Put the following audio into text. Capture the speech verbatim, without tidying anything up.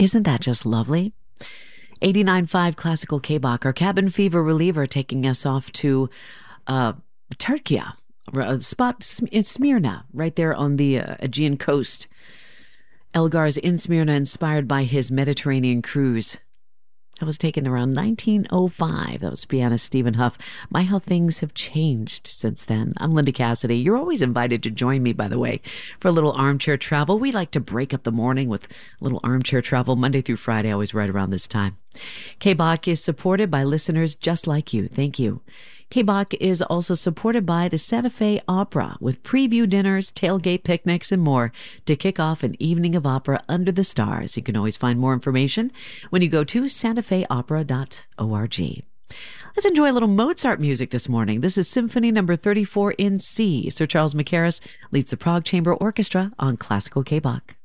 Isn't that just lovely? eighty-nine point five Classical K-Bach, our cabin fever reliever, taking us off to uh, Turkey, a spot in Smyrna, right there on the uh, Aegean coast. Elgar's in Smyrna, inspired by his Mediterranean cruise. That was taken around nineteen oh five. That was pianist Stephen Huff. My, how things have changed since then. I'm Linda Cassidy. You're always invited to join me, by the way, for a little armchair travel. We like to break up the morning with a little armchair travel Monday through Friday, always right around this time. K-Bach is supported by listeners just like you. Thank you. K-Bach is also supported by the Santa Fe Opera with preview dinners, tailgate picnics, and more to kick off an evening of opera under the stars. You can always find more information when you go to santa fe opera dot org. Let's enjoy a little Mozart music this morning. This is Symphony number thirty-four in C. Sir Charles Mackerras leads the Prague Chamber Orchestra on Classical K-Bach.